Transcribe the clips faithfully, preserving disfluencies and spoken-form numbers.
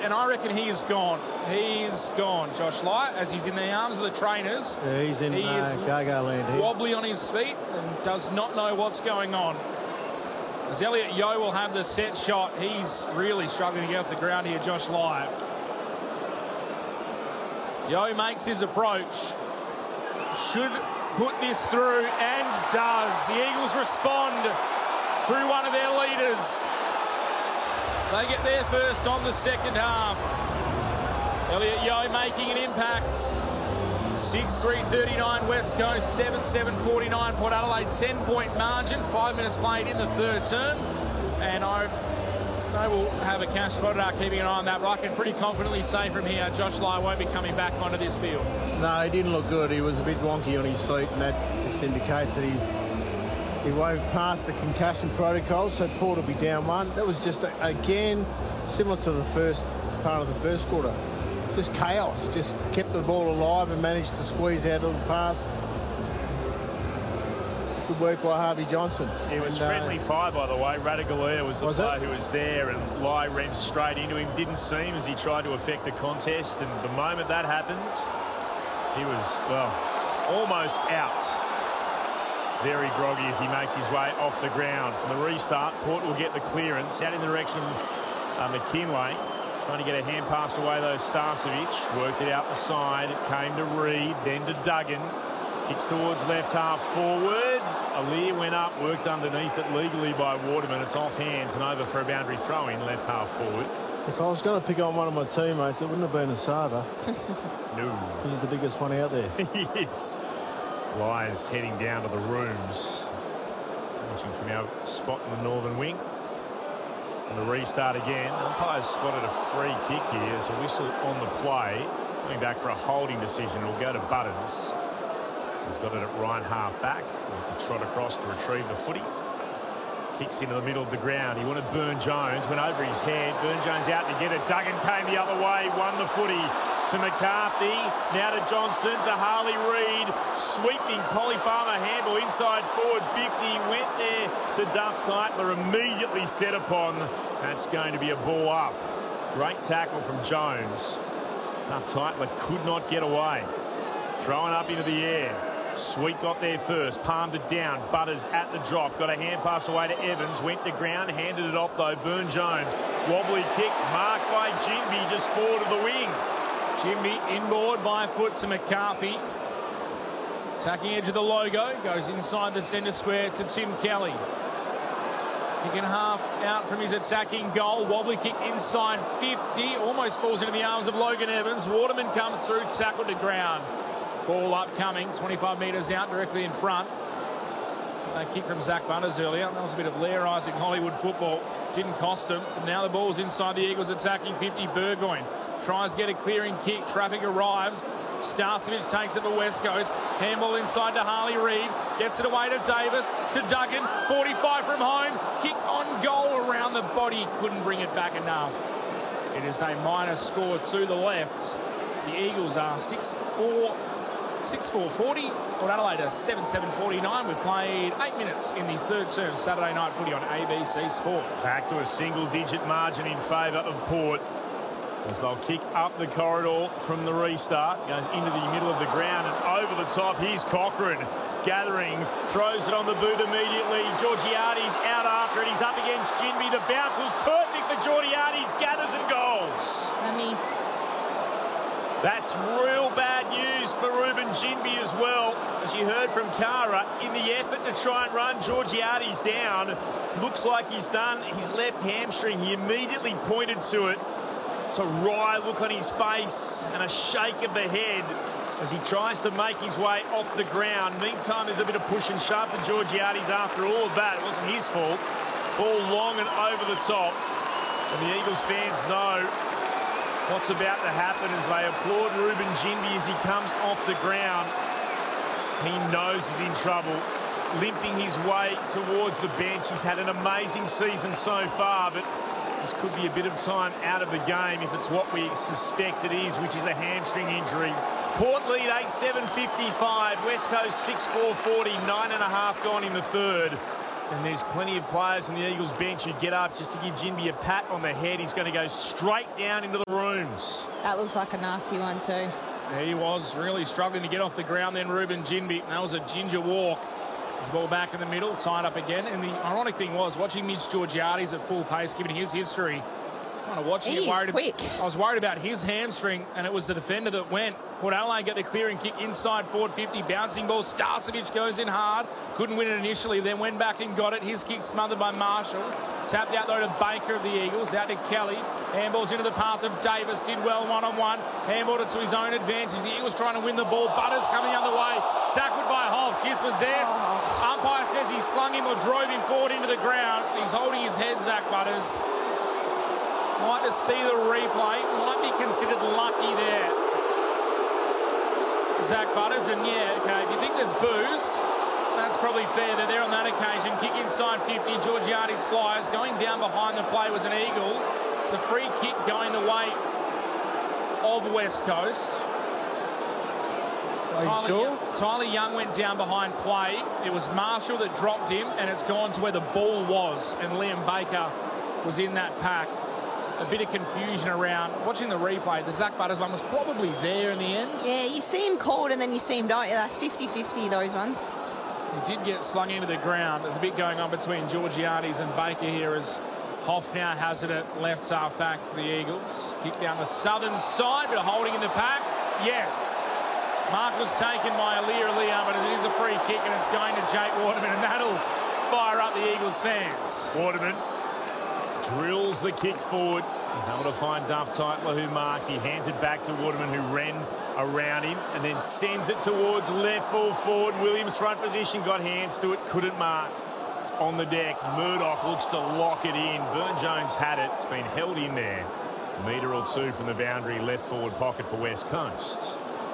and I reckon he is gone. He's gone, Josh Light, as he's in the arms of the trainers. Yeah, he's in he uh, is go-go land here. Wobbly on his feet and does not know what's going on. As Elliot Yeo will have the set shot, he's really struggling to get off the ground here, Josh Light. Yeo makes his approach. Should put this through and does. The Eagles respond through one of their leaders. They get there first on the second half. Elliot Yeo making an impact. six three thirty-nine West Coast, seven seven forty-nine Port Adelaide. ten point margin, five minutes played in the third term. And I know we'll have a cash photo keeping an eye on that, but I can pretty confidently say from here, Josh Light won't be coming back onto this field. No, he didn't look good. He was a bit wonky on his feet, and that just indicates that he he won't pass the concussion protocol, so Port will be down one. That was just, again, similar to the first part of the first quarter. Just chaos. Just kept the ball alive and managed to squeeze out a little pass. Good work by Harvey Johnson. It was and, friendly uh, fire, by the way. Radigalea was the was player it? who was there, and Lai ran straight into him. Didn't seem as he tried to affect the contest, and the moment that happened, he was, well, almost out. Very groggy as he makes his way off the ground. From the restart, Port will get the clearance out in the direction of uh, McKinlay. Trying to get a hand pass away, though. Starcevic worked it out the side. It came to Reid, then to Duggan. Kicks towards left half forward. Aliir went up, worked underneath it legally by Waterman. It's off hands and over for a boundary throw in left half forward. If I was going to pick on one of my teammates, it wouldn't have been Asava. No. He's the biggest one out there. Yes. Lies heading down to the rooms. Watching from our spot in the northern wing. And the restart again. Umpire's spotted a free kick here. There's a whistle on the play. Coming back for a holding decision. It'll go to Butters. He's got it at right half back. To trot across to retrieve the footy. Kicks into the middle of the ground. He wanted Byrne-Jones. Went over his head. Byrne-Jones out to get it. Duggan came the other way. Won the footy. To McCarthy, now to Johnson, to Harley Reid, sweeping Polly Farmer handle inside forward fifty, went there to Duff Titler, immediately set upon. That's going to be a ball up. Great tackle from Jones. Duff Titler could not get away. Throwing up into the air. Sweet got there first, palmed it down. Butters at the drop, got a hand pass away to Evans, went to ground, handed it off though. Byrne-Jones, wobbly kick, marked by Ginbey, just forward of the wing. Ginbey inboard by foot to McCarthy. Attacking edge of the logo. Goes inside the centre square to Tim Kelly. Kicking half out from his attacking goal. Wobbly kick inside fifty. Almost falls into the arms of Logan Evans. Waterman comes through, tackled to ground. Ball upcoming, twenty-five metres out, directly in front. A kick from Zach Butters earlier. That was a bit of Lairising Hollywood football. Didn't cost him. But now the ball's inside the Eagles attacking fifty. Burgoyne tries to get a clearing kick. Traffic arrives. Starcevic takes it to West Coast. Handball inside to Harley Reid. Gets it away to Davis. To Duggan. forty-five from home. Kick on goal around the body. Couldn't bring it back enough. It is a minus score to the left. The Eagles are six four. six four forty. Port Adelaide are seven seven forty-nine. We've played eight minutes in the third term. Saturday night footy on A B C Sport. Back to a single-digit margin in favour of Port. As they'll kick up the corridor from the restart. Goes into the middle of the ground and over the top. Here's Cochrane gathering. Throws it on the boot immediately. Georgiades out after it. He's up against Ginbey. The bounce was perfect for Georgiades. Gathers and goals. I mean... That's real bad news for Ruben Ginbey as well. As you heard from Kara, in the effort to try and run Georgiades down, looks like he's done his left hamstring. He immediately pointed to it. It's a wry look on his face and a shake of the head as he tries to make his way off the ground. Meantime, there's a bit of push and shove for Georgiades after all of that. It wasn't his fault. Ball long and over the top. And the Eagles fans know what's about to happen as they applaud Ruben Ginbey as he comes off the ground. He knows he's in trouble, limping his way towards the bench. He's had an amazing season so far, but this could be a bit of time out of the game if it's what we suspect it is, which is a hamstring injury. Port lead eight seven fifty-five, West Coast six four forty, nine and a half gone in the third. And there's plenty of players on the Eagles bench who get up just to give Ginbey a pat on the head. He's going to go straight down into the rooms. That looks like a nasty one too. He was really struggling to get off the ground then, Ruben Ginbey. That was a ginger walk. His ball back in the middle, tied up again. And the ironic thing was, watching Mitch Georgiades at full pace, given his history, I was kind of watching he it, worried is quick. I was worried about his hamstring, and it was the defender that went. Port Adelaide get the clearing kick inside forward fifty, bouncing ball. Starcevic goes in hard, couldn't win it initially, then went back and got it. His kick smothered by Marshall. Tapped out though to Baker of the Eagles, out to Kelly. Handballs into the path of Davis, did well one-on-one. Handballed it to his own advantage. The Eagles trying to win the ball. Butters coming the other way. Tackled by Hoff. Gives possess. Oh. Umpire says he slung him or drove him forward into the ground. He's holding his head, Zach Butters. Might just see the replay. Might be considered lucky there, Zach Butters. And yeah, okay, if you think there's booze, that's probably fair. They're there on that occasion. Kick inside fifty. Georgiades flies. Going down behind the play was an Eagle. It's a free kick going the way of West Coast. Are you Tyler, sure? Young, Tyler Young went down behind play. It was Marshall that dropped him, and it's gone to where the ball was. And Liam Baker was in that pack. A bit of confusion around. Watching the replay, the Zach Butters one was probably there in the end. Yeah, you see him called and then you see him don't you? Like fifty fifty, those ones. He did get slung into the ground. There's a bit going on between Georgiades and Baker here as Hoff now has it at left half back for the Eagles. Kick down the southern side, but holding in the pack. Yes. Mark was taken by Alir Alir, but it is a free kick and it's going to Jake Waterman, and that'll fire up the Eagles fans. Waterman drills the kick forward. He's able to find Duff Tytler, who marks. He hands it back to Waterman, who ran around him and then sends it towards left full forward. Williams front position, got hands to it, couldn't mark. It's on the deck. Murdoch looks to lock it in. Burne-Jones had it. It's been held in there. A metre or two from the boundary, left forward pocket for West Coast.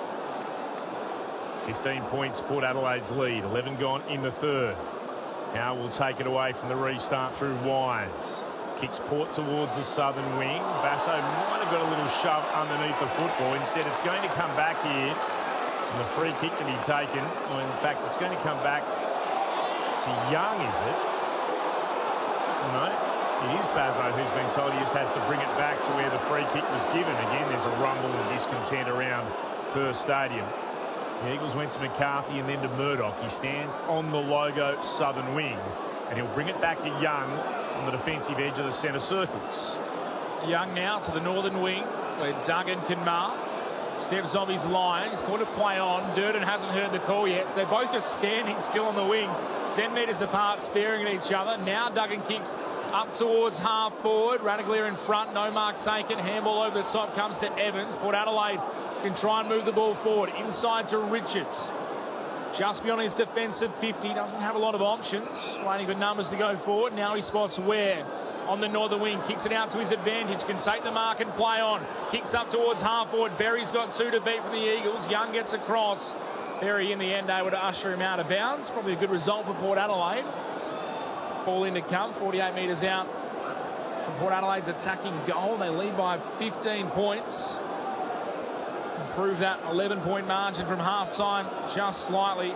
fifteen points, Port Adelaide's lead. eleven gone in the third. Howe will take it away from the restart through Wines. Kicks Port towards the southern wing. Basso might have got a little shove underneath the football. Instead, it's going to come back here. And the free kick to be taken. Well, in fact, it's going to come back to Young, is it? No, it is Basso who's been told he just has to bring it back to where the free kick was given. Again, there's a rumble of discontent around Perth Stadium. The Eagles went to McCarthy and then to Murdoch. He stands on the logo southern wing. And he'll bring it back to Young on the defensive edge of the centre circles. Young now to the northern wing where Duggan can mark. Steps off his line. He's called to play on. Durden hasn't heard the call yet, so they're both just standing still on the wing, ten metres apart, staring at each other. Now Duggan kicks up towards half forward. Radaglia in front, no mark taken. Handball over the top comes to Evans. Port Adelaide can try and move the ball forward. Inside to Richards. Just beyond his defensive fifty. Doesn't have a lot of options. Waiting for numbers to go forward. Now he spots Ware on the northern wing. Kicks it out to his advantage. Can take the mark and play on. Kicks up towards half forward. Berry's got two to beat for the Eagles. Young gets across. Berry in the end able to usher him out of bounds. Probably a good result for Port Adelaide. Ball in to come. forty-eight metres out from Port Adelaide's attacking goal. They lead by fifteen points. Improve that eleven point margin from half-time just slightly.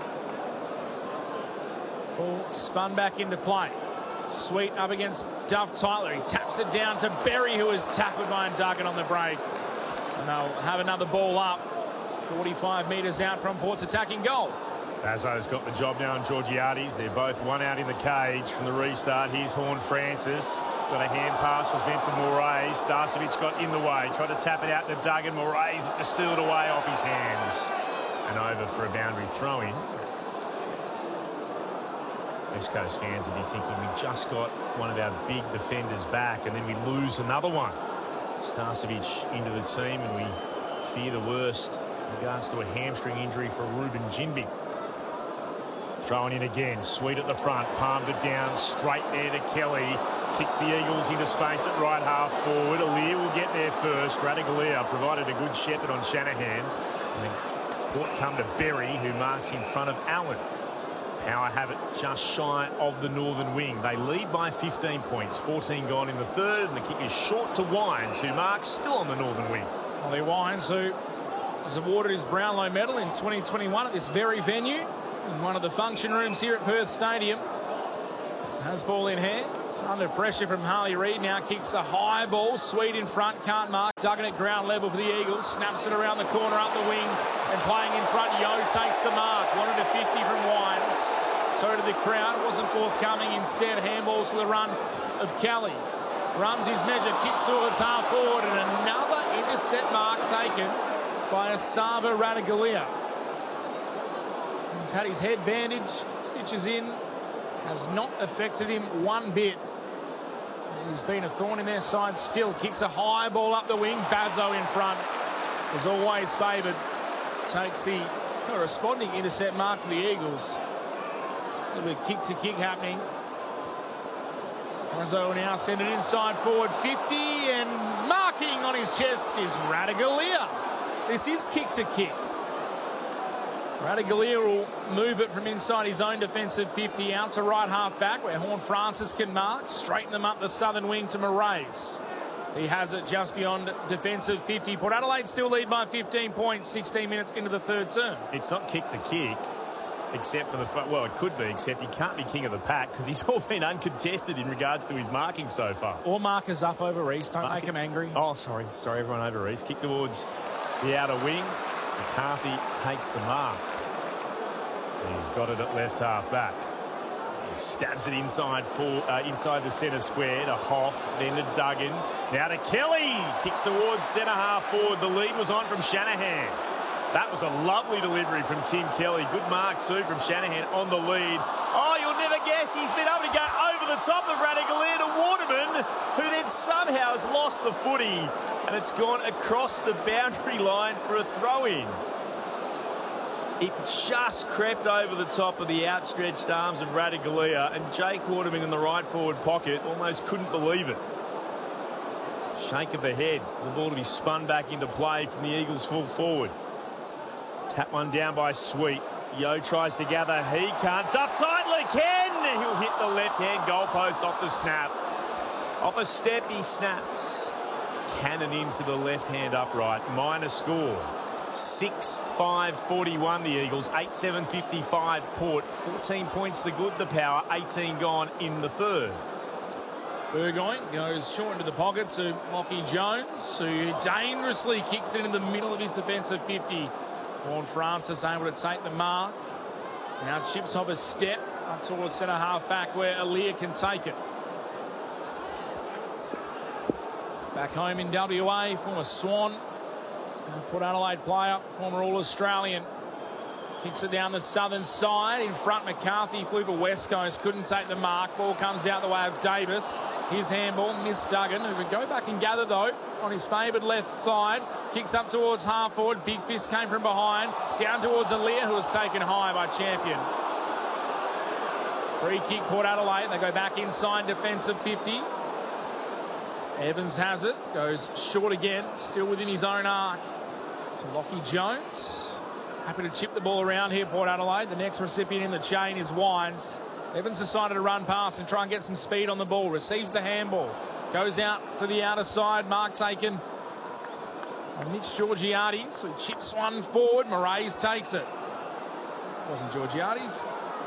Ball spun back into play. Sweet up against Duff Tytler. He taps it down to Berry, who is tackled by Duggan on the break. And they'll have another ball up. forty-five metres out from Port's attacking goal. Bazzo's got the job now on Georgiades. They're both one out in the cage from the restart. Here's Horne-Francis. Got a hand pass, was meant for Moraes. Starcevic got in the way. Tried to tap it out to Duggan. Moraes looked to steal it away off his hands. And over for a boundary throw-in. West Coast fans will be thinking, we just got one of our big defenders back and then we lose another one. Starcevic into the team and we fear the worst in regards to a hamstring injury for Ruben Ginbey. Thrown in again, Sweet at the front, palmed it down, straight there to Kelly. Kicks the Eagles into space at right half forward. Alir will get there first. Radaglia provided a good shepherd on Shanahan. And then Port come to Berry, who marks in front of Allen. Power have it just shy of the northern wing. They lead by fifteen points. fourteen gone in the third, and the kick is short to Wines, who marks still on the northern wing. Ollie Wines, who was awarded his Brownlow medal in twenty twenty-one at this very venue, in one of the function rooms here at Perth Stadium. Has ball in hand. Under pressure from Harley Reid now. Kicks the high ball. Sweet in front. Can't mark. Duggan at ground level for the Eagles. Snaps it around the corner up the wing. And playing in front, Yo takes the mark. Wanted a fifty from Wines. So did the crowd. Wasn't forthcoming. Instead, handballs to the run of Kelly. Runs his measure. Kicks towards half forward. And another intercept mark taken by Esava Ratugolea. He's had his head bandaged. Stitches in. Has not affected him one bit. He's been a thorn in their side still. Kicks a high ball up the wing. Bazzo in front. Is always favoured. Takes the corresponding intercept mark for the Eagles. A little bit kick to kick happening. Bazzo now send it inside forward. fifty and marking on his chest is Ratugolea. This is kick to kick. Ratugolea will move it from inside his own defensive fifty out to right half back where Horne-Francis can mark. Straighten them up the southern wing to Moraes. He has it just beyond defensive fifty. Port Adelaide still lead by fifteen points, sixteen minutes into the third term. It's not kick to kick, except for the... Well, it could be, except he can't be king of the pack because he's all been uncontested in regards to his marking so far. Or markers up over East. Don't Mark make him angry. Oh, sorry. Sorry, everyone over East. Kick towards the outer wing. McCarthy takes the mark. He's got it at left half back. He stabs it inside full, uh, inside the centre square to Hoff, then to Duggan. Now to Kelly. Kicks towards centre half forward. The lead was on from Shanahan. That was a lovely delivery from Tim Kelly. Good mark too from Shanahan on the lead. Oh, you'll never guess he's been able to go over the top of Ratugolea to Waterman, who then somehow has lost the footy. And it's gone across the boundary line for a throw-in. It just crept over the top of the outstretched arms of Ratugolea, and Jake Waterman in the right forward pocket almost couldn't believe it. Shake of the head. The ball to be spun back into play from the Eagles full forward. Tap one down by Sweet. Yo tries to gather. He can't. Duff tightly can. He'll hit the left-hand goalpost off the snap. Off a step, he snaps. Cannon into the left-hand upright. Minor score. six five forty-one the Eagles, eight seven fifty-five Port. fourteen points the good, the power, eighteen gone in the third. Burgoyne goes short into the pocket to Lockie Jones, who dangerously kicks it in the middle of his defensive fifty. Horne-Francis able to take the mark. Now chips off a step up towards centre half back where Aaliyah can take it. Back home in W A, former Swan. Port Adelaide player, former All-Australian. Kicks it down the southern side. In front, McCarthy flew for West Coast. Couldn't take the mark. Ball comes out the way of Davis. His handball, missed Duggan, who would go back and gather, though, on his favoured left side. Kicks up towards half forward. Big fist came from behind. Down towards Aaliyah, who was taken high by Champion. Free kick, Port Adelaide. They go back inside defensive fifty. Evans has it. Goes short again. Still within his own arc. To Lockie Jones. Happy to chip the ball around here, Port Adelaide. The next recipient in the chain is Wines. Evans decided to run past and try and get some speed on the ball. Receives the handball. Goes out to the outer side. Mark taken. And Mitch Georgiades, who chips one forward. Moraes takes it. Wasn't Georgiades.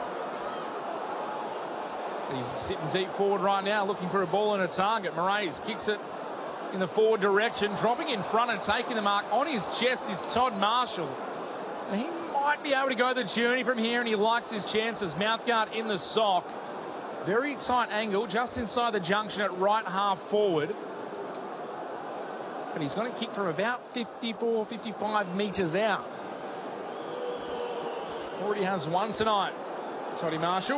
He's sitting deep forward right now, looking for a ball and a target. Moraes kicks it in the forward direction. Dropping in front and taking the mark on his chest is Todd Marshall. And he might be able to go the journey from here, and he likes his chances. Mouthguard in the sock. Very tight angle, just inside the junction at right half forward. But he's going to kick from about fifty-four, fifty-five metres out. Already has one tonight. Toddy Marshall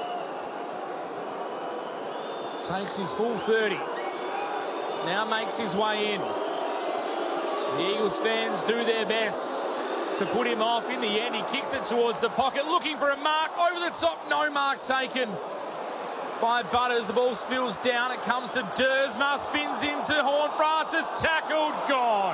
takes his full thirty. Now makes his way in. The Eagles fans do their best to put him off. In the end, he kicks it towards the pocket, looking for a mark. Over the top, no mark taken by Butters. The ball spills down. It comes to Dersma, spins into Horne-Francis, tackled, gone.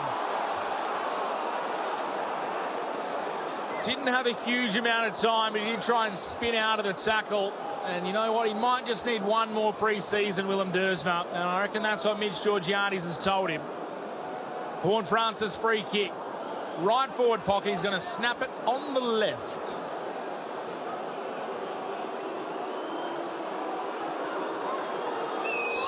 Didn't have a huge amount of time, but he did try and spin out of the tackle. And you know what? He might just need one more pre-season, Willem Dersma. And I reckon that's what Mitch Georgiades has told him. Horne-Francis free kick. Right forward pocket. He's going to snap it on the left.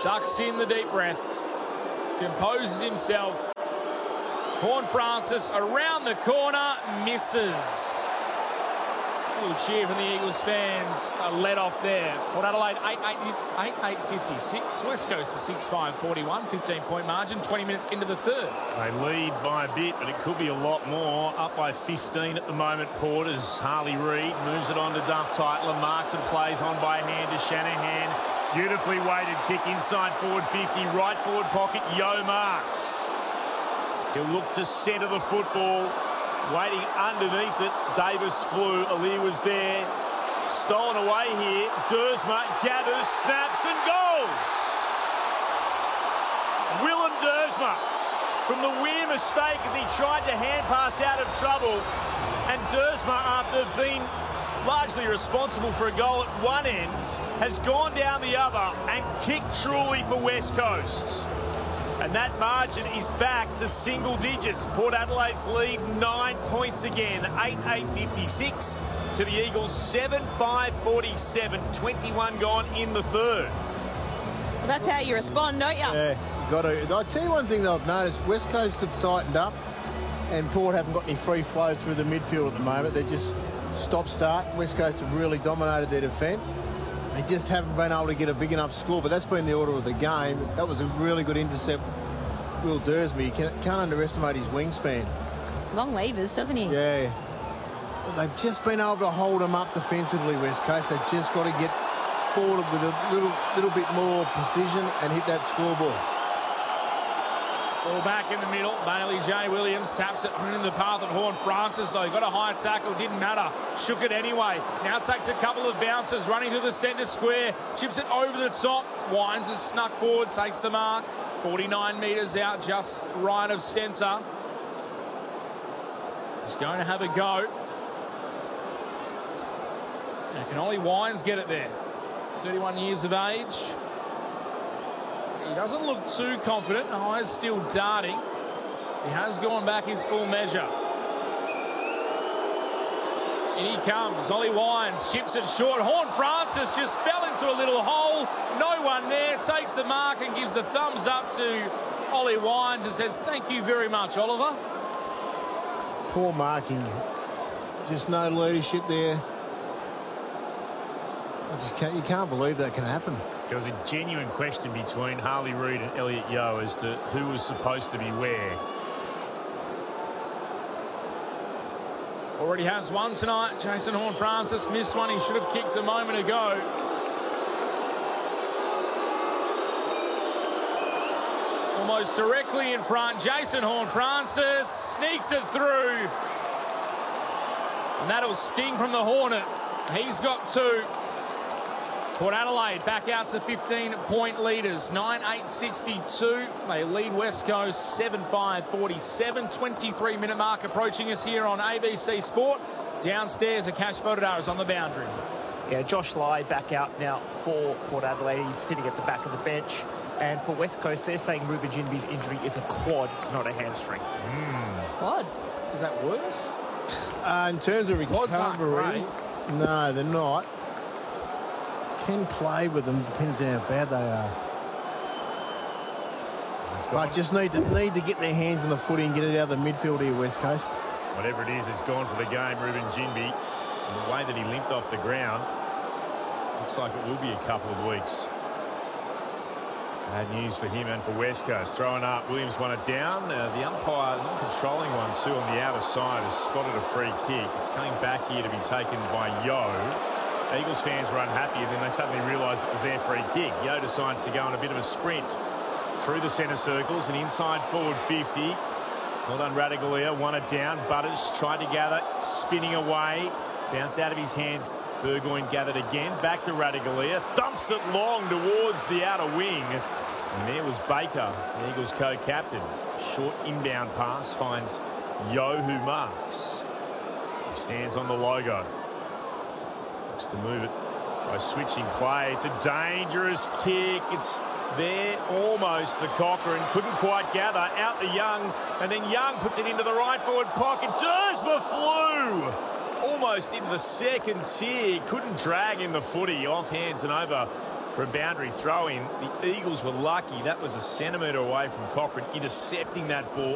Sucks in the deep breaths. Composes himself. Horne-Francis around the corner, misses. A little cheer from the Eagles fans. A let off there. Port Adelaide eight eight fifty-six. West Coast to six five forty-one. fifteen point margin. twenty minutes into the third. They lead by a bit, but it could be a lot more. Up by fifteen at the moment, Port, as Harley Reid moves it on to Duff Tytler. Marks and plays on by hand to Shanahan. Beautifully weighted kick inside forward fifty. Right forward pocket, Yo Marks. He'll look to centre the football. Waiting underneath it, Davis flew. Ali was there. Stolen away here. Dersma gathers, snaps and goes. Willem Dersma from the Weir mistake as he tried to hand pass out of trouble. And Dersma, after being largely responsible for a goal at one end, has gone down the other and kicked truly for West Coast. And that margin is back to single digits. Port Adelaide's lead nine points again. eight eight fifty-six to the Eagles seven five forty-seven. twenty-one gone in the third. Well, that's how you respond, don't you? Yeah, you got to. I'll tell you one thing that I've noticed. West Coast have tightened up and Port haven't got any free flow through the midfield at the moment. They're just stop-start. West Coast have really dominated their defence. They just haven't been able to get a big enough score, but that's been the order of the game. That was a really good intercept. Will Dersma, you can, can't underestimate his wingspan. Long levers, doesn't he? Yeah. But they've just been able to hold them up defensively, West Coast. They've just got to get forward with a little, little bit more precision and hit that scoreboard. Ball back in the middle. Bailey J. Williams taps it in the path of Horne-Francis, though. Got a high tackle, didn't matter. Shook it anyway. Now takes a couple of bounces, running through the centre square. Chips it over the top. Wines is snuck forward, takes the mark. forty-nine metres out, just right of centre. He's going to have a go. Now, can Ollie Wines get it there? thirty-one years of age. He doesn't look too confident. The eyes still darting. He has gone back his full measure. In he comes. Ollie Wines chips it short. Horne-Francis just fell into a little hole. No one there. Takes the mark and gives the thumbs up to Ollie Wines and says, thank you very much, Oliver. Poor marking. Just no leadership there. I just can't, you can't believe that can happen. There was a genuine question between Harley Reid and Elliot Yeo as to who was supposed to be where. Already has one tonight. Jason Horne-Francis missed one. He should have kicked a moment ago. Almost directly in front. Jason Horne-Francis sneaks it through. And that'll sting from the Hornet. He's got two. Port Adelaide back out to fifteen point leaders. nine eight sixty-two. They lead West Coast seven five forty-seven. twenty-three minute mark approaching us here on A B C Sport. Downstairs, Akash Vodadar is on the boundary. Yeah, Josh Lai back out now for Port Adelaide. He's sitting at the back of the bench. And for West Coast, they're saying Ruben Jinbi's injury is a quad, not a hamstring. Mm. Quad? Is that worse? Uh, in terms of Quads aren't recovery, great. no, they're not. Can play with them, depends on how bad they are. But just need to need to get their hands on the footy and get it out of the midfield here, West Coast. Whatever it is, it's gone for the game, Ruben Jinbi. And the way that he limped off the ground, looks like it will be a couple of weeks. Bad news for him and for West Coast. Throwing up, Williams won it down. Uh, the umpire, not controlling one, too, on the outer side, has spotted a free kick. It's coming back here to be taken by Yo. Eagles fans were unhappy, and then they suddenly realised it was their free kick. Yo decides to go on a bit of a sprint through the centre circles and inside forward fifty. Well done, Radigalia. Won it down. Butters tried to gather, spinning away. Bounced out of his hands. Burgoyne gathered again. Back to Radigalia. Thumps it long towards the outer wing. And there was Baker, the Eagles co-captain. Short inbound pass finds Yo, who marks. He stands on the logo. Looks to move it by switching play. It's a dangerous kick. It's there almost for Cochrane. Couldn't quite gather. Out the Young. And then Young puts it into the right forward pocket. Dersma flew almost into the second tier. Couldn't drag in the footy. Off hands and over for a boundary throw-in. The Eagles were lucky. That was a centimetre away from Cochrane, intercepting that ball